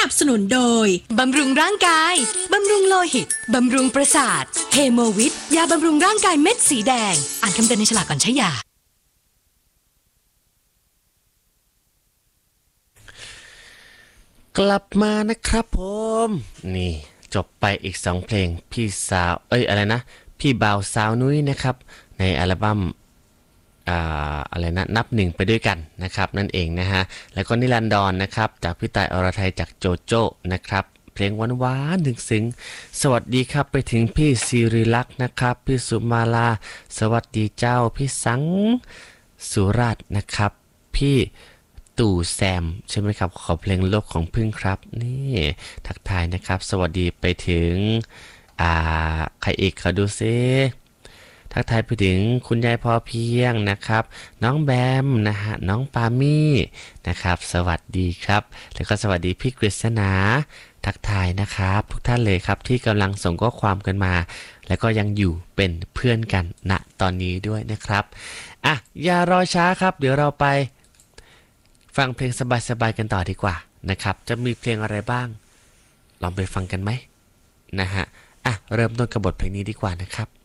บสนุนโดยบำรุงร่างกายบำรุงโลหิตบำรุงประสาทเฮโมวิทยาบำรุงร่างกายเม็ดสีแดงอ่านคำเตือนในฉลากก่อนใช้ยากลับมานะครับผมนี่จบไปอีก2เพลงพี่สาวอะไรนะพี่บ่าวสาวนุ้ยนะครับในอัลบั้มอะไรนะนับหนึ่งไปด้วยกันนะครับนั่นเองนะฮะแล้วก็นิรันดรนะครับจากพี่ต่ายอรไทยจากโจโจ้นะครับเพลงหวานๆถึงซึ้งสวัสดีครับไปถึงพี่ศิริลักษณ์นะครับพี่สุมาลาสวัสดีเจ้าพี่สังสุราชนะครับพี่ตู่แซมใช่ไหมครับขอเพลงโลกของพึ่งครับนี่ทักทายนะครับสวัสดีไปถึงใครอีกเขาดูซิทักทายไปถึงคุณยายพอเพียงนะครับน้องแบมนะฮะน้องปามี่นะครับสวัสดีครับแล้วก็สวัสดีพี่กฤษณาทักทายนะครับทุกท่านเลยครับที่กำลังส่งข้อความกันมาแล้วก็ยังอยู่เป็นเพื่อนกันณตอนนี้ด้วยนะครับอย่ารอช้าครับเดี๋ยวเราไปฟังเพลงสบายๆกันต่อดีกว่านะครับจะมีเพลงอะไรบ้างลองไปฟังกันไหมนะฮะเริ่มต้นกับบทเพลงนี้ดีกว่านะครับ